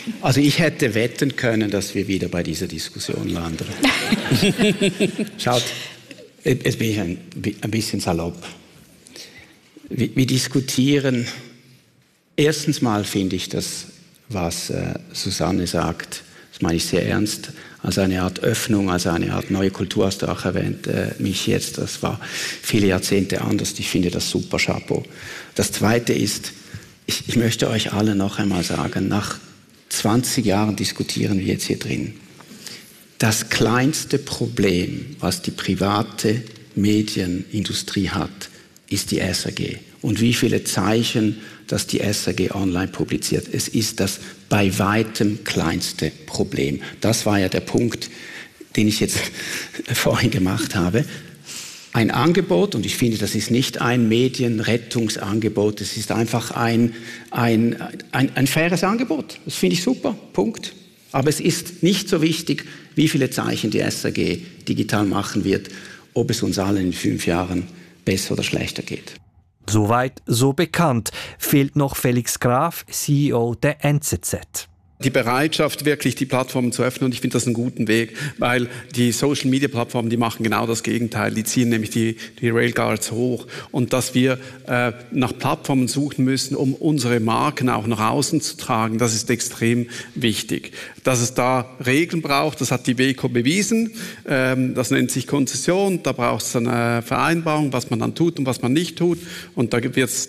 Also ich hätte wetten können, dass wir wieder bei dieser Diskussion landen. Schaut, jetzt bin ich ein bisschen salopp. Wir diskutieren, erstens mal finde ich das, was Susanne sagt, das meine ich sehr ernst, als eine Art Öffnung, als eine Art neue Kultur, hast du auch erwähnt, mich jetzt, das war viele Jahrzehnte anders, ich finde das super, Chapeau. Das Zweite ist, ich möchte euch alle noch einmal sagen, nach 20 Jahren diskutieren wir jetzt hier drin. Das kleinste Problem, was die private Medienindustrie hat, ist die SRG. Und wie viele Zeichen, dass die SRG online publiziert. Es ist das bei weitem kleinste Problem. Das war ja der Punkt, den ich jetzt vorhin gemacht habe. Ein Angebot, und ich finde, das ist nicht ein Medienrettungsangebot, es ist einfach ein faires Angebot. Das finde ich super, Punkt. Aber es ist nicht so wichtig, wie viele Zeichen die SRG digital machen wird, ob es uns allen in 5 Jahren besser oder schlechter geht. Soweit, so bekannt. Fehlt noch Felix Graf, CEO der NZZ. Die Bereitschaft, wirklich die Plattformen zu öffnen, und ich finde das einen guten Weg, weil die Social-Media-Plattformen, die machen genau das Gegenteil, die ziehen nämlich die Railguards hoch, und dass wir nach Plattformen suchen müssen, um unsere Marken auch nach außen zu tragen, das ist extrem wichtig. Dass es da Regeln braucht, das hat die WEKO bewiesen, das nennt sich Konzession, da braucht es eine Vereinbarung, was man dann tut und was man nicht tut, und da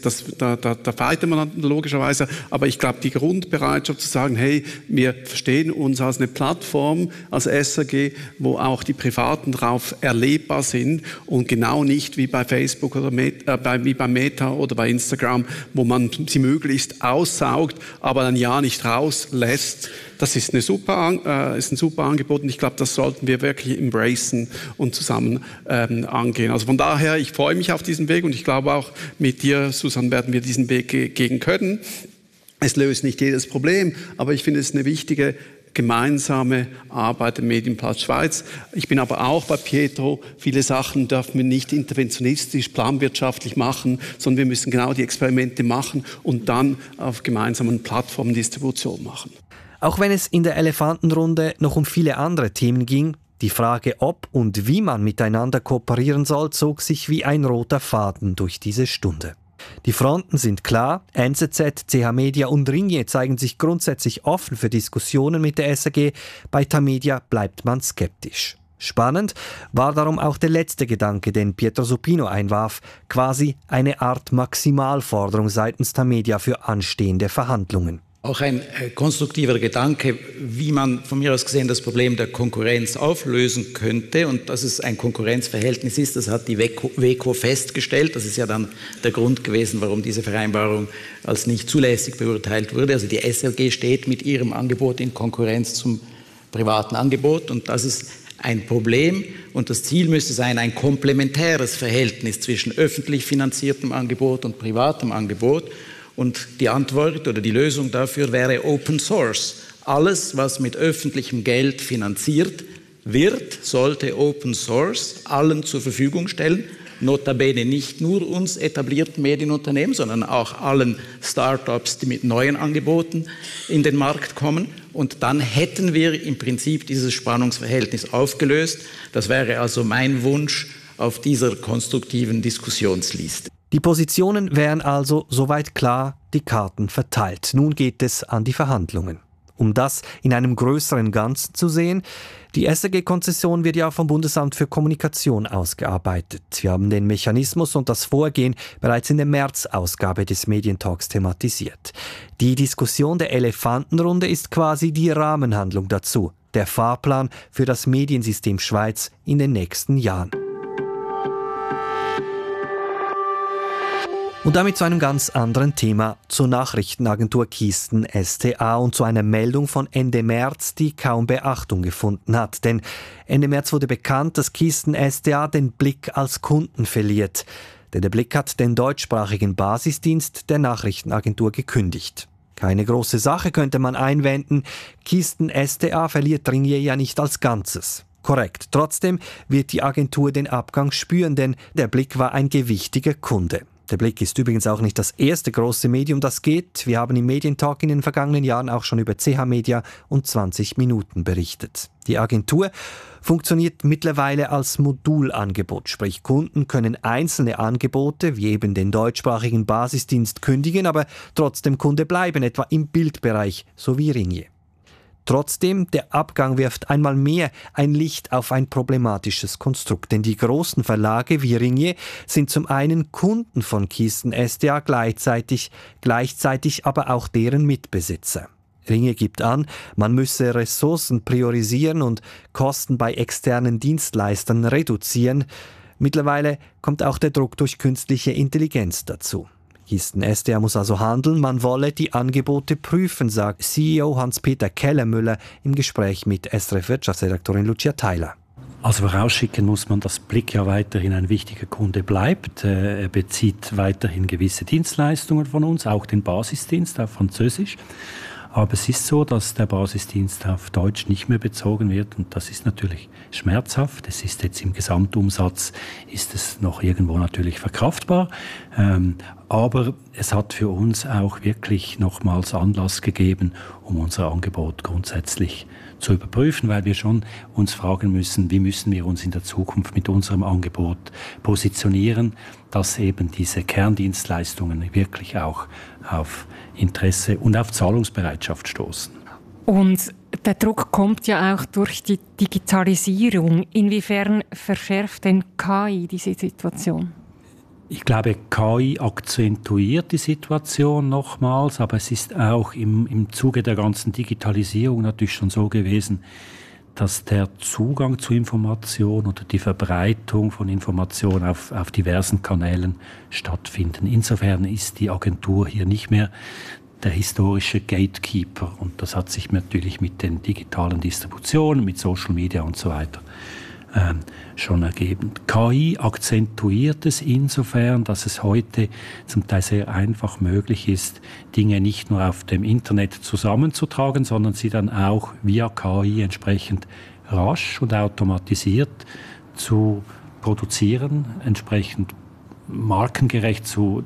fightet man dann logischerweise, aber ich glaube, die Grundbereitschaft zu sagen, hey, wir verstehen uns als eine Plattform, als SRG, wo auch die Privaten drauf erlebbar sind und genau nicht wie bei Facebook oder wie bei Meta oder bei Instagram, wo man sie möglichst aussaugt, aber dann ja nicht rauslässt. Das ist ein super Angebot, und ich glaube, das sollten wir wirklich embracen und zusammen angehen. Also von daher, ich freue mich auf diesen Weg, und ich glaube auch mit dir, Susanne, werden wir diesen Weg gehen können. Es löst nicht jedes Problem, aber ich finde es eine wichtige gemeinsame Arbeit im Medienplatz Schweiz. Ich bin aber auch bei Pietro, viele Sachen dürfen wir nicht interventionistisch, planwirtschaftlich machen, sondern wir müssen genau die Experimente machen und dann auf gemeinsamen Plattformen Distribution machen. Auch wenn es in der Elefantenrunde noch um viele andere Themen ging, die Frage, ob und wie man miteinander kooperieren soll, zog sich wie ein roter Faden durch diese Stunde. Die Fronten sind klar, NZZ, CH Media und Ringier zeigen sich grundsätzlich offen für Diskussionen mit der SRG, bei Tamedia bleibt man skeptisch. Spannend war darum auch der letzte Gedanke, den Pietro Supino einwarf, quasi eine Art Maximalforderung seitens Tamedia für anstehende Verhandlungen. Auch ein konstruktiver Gedanke, wie man von mir aus gesehen das Problem der Konkurrenz auflösen könnte, und dass es ein Konkurrenzverhältnis ist, das hat die WEKO festgestellt. Das ist ja dann der Grund gewesen, warum diese Vereinbarung als nicht zulässig beurteilt wurde. Also die SRG steht mit ihrem Angebot in Konkurrenz zum privaten Angebot, und das ist ein Problem, und das Ziel müsste sein, ein komplementäres Verhältnis zwischen öffentlich finanziertem Angebot und privatem Angebot. Und die Antwort oder die Lösung dafür wäre Open Source. Alles, was mit öffentlichem Geld finanziert wird, sollte Open Source allen zur Verfügung stellen. Notabene nicht nur uns etablierten Medienunternehmen, sondern auch allen Start-ups, die mit neuen Angeboten in den Markt kommen. Und dann hätten wir im Prinzip dieses Spannungsverhältnis aufgelöst. Das wäre also mein Wunsch auf dieser konstruktiven Diskussionsliste. Die Positionen wären also soweit klar, die Karten verteilt. Nun geht es an die Verhandlungen. Um das in einem größeren Ganzen zu sehen, die SRG-Konzession wird ja vom Bundesamt für Kommunikation ausgearbeitet. Wir haben den Mechanismus und das Vorgehen bereits in der März-Ausgabe des Medientalks thematisiert. Die Diskussion der Elefantenrunde ist quasi die Rahmenhandlung dazu, der Fahrplan für das Mediensystem Schweiz in den nächsten Jahren. Und damit zu einem ganz anderen Thema, zur Nachrichtenagentur Keystone STA und zu einer Meldung von Ende März, die kaum Beachtung gefunden hat. Denn Ende März wurde bekannt, dass Keystone STA den Blick als Kunden verliert. Denn der Blick hat den deutschsprachigen Basisdienst der Nachrichtenagentur gekündigt. Keine große Sache, könnte man einwenden. Keystone STA verliert Ringier ja nicht als Ganzes. Korrekt. Trotzdem wird die Agentur den Abgang spüren, denn der Blick war ein gewichtiger Kunde. Der Blick ist übrigens auch nicht das erste große Medium, das geht. Wir haben im Medientalk in den vergangenen Jahren auch schon über CH Media und 20 Minuten berichtet. Die Agentur funktioniert mittlerweile als Modulangebot, sprich Kunden können einzelne Angebote, wie eben den deutschsprachigen Basisdienst, kündigen, aber trotzdem Kunde bleiben, etwa im Bildbereich, so wie Ringier. Trotzdem, der Abgang wirft einmal mehr ein Licht auf ein problematisches Konstrukt. Denn die großen Verlage wie Ringier sind zum einen Kunden von Kisten.sta, gleichzeitig aber auch deren Mitbesitzer. Ringier gibt an, man müsse Ressourcen priorisieren und Kosten bei externen Dienstleistern reduzieren. Mittlerweile kommt auch der Druck durch künstliche Intelligenz dazu. Kisten.sta muss also handeln, man wolle die Angebote prüfen, sagt CEO Hans-Peter Kellermüller im Gespräch mit SRF-Wirtschaftsredaktorin Lucia Theiler. Also vorausschicken muss man, dass Blick ja weiterhin ein wichtiger Kunde bleibt. Er bezieht weiterhin gewisse Dienstleistungen von uns, auch den Basisdienst auf Französisch. Aber es ist so, dass der Basisdienst auf Deutsch nicht mehr bezogen wird und das ist natürlich schmerzhaft. Es ist jetzt im Gesamtumsatz, ist es noch irgendwo natürlich verkraftbar. Aber es hat für uns auch wirklich nochmals Anlass gegeben, um unser Angebot grundsätzlich zu überprüfen, weil wir schon uns fragen müssen, wie müssen wir uns in der Zukunft mit unserem Angebot positionieren, dass eben diese Kerndienstleistungen wirklich auch auf Interesse und auf Zahlungsbereitschaft stoßen. Und der Druck kommt ja auch durch die Digitalisierung. Inwiefern verschärft denn KI diese Situation? Ich glaube, KI akzentuiert die Situation nochmals, aber es ist auch im Zuge der ganzen Digitalisierung natürlich schon so gewesen, dass der Zugang zu Information oder die Verbreitung von Information auf diversen Kanälen stattfinden. Insofern ist die Agentur hier nicht mehr der historische Gatekeeper und das hat sich natürlich mit den digitalen Distributionen, mit Social Media und so weiter schon ergeben. KI akzentuiert es insofern, dass es heute zum Teil sehr einfach möglich ist, Dinge nicht nur auf dem Internet zusammenzutragen, sondern sie dann auch via KI entsprechend rasch und automatisiert zu produzieren, entsprechend markengerecht zu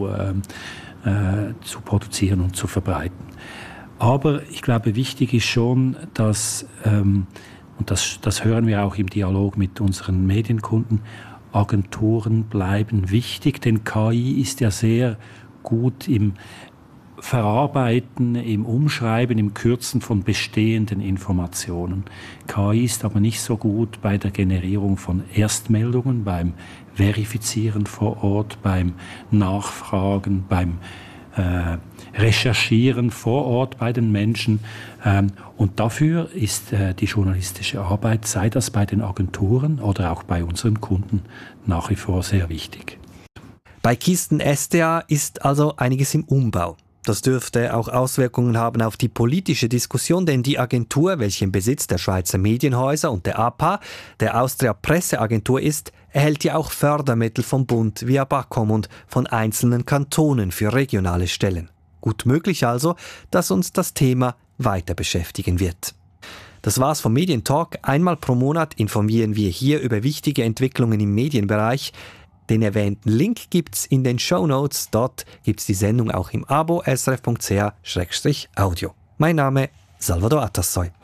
produzieren und zu verbreiten. Aber ich glaube, wichtig ist schon, dass und das hören wir auch im Dialog mit unseren Medienkunden, Agenturen bleiben wichtig, denn KI ist ja sehr gut im Verarbeiten, im Umschreiben, im Kürzen von bestehenden Informationen. KI ist aber nicht so gut bei der Generierung von Erstmeldungen, beim Verifizieren vor Ort, beim Nachfragen, beim Recherchieren vor Ort bei den Menschen. Und dafür ist die journalistische Arbeit, sei das bei den Agenturen oder auch bei unseren Kunden, nach wie vor sehr wichtig. Bei Kisten.sta ist also einiges im Umbau. Das dürfte auch Auswirkungen haben auf die politische Diskussion, denn die Agentur, welche im Besitz der Schweizer Medienhäuser und der APA, der Austria Presseagentur ist, erhält ja auch Fördermittel vom Bund via BAKOM und von einzelnen Kantonen für regionale Stellen. Gut möglich also, dass uns das Thema weiter beschäftigen wird. Das war's vom Medientalk. Einmal pro Monat informieren wir hier über wichtige Entwicklungen im Medienbereich. Den erwähnten Link gibt's in den Shownotes. Dort gibt's die Sendung auch im Abo srf.ch/audio. Mein Name Salvador Atassoy.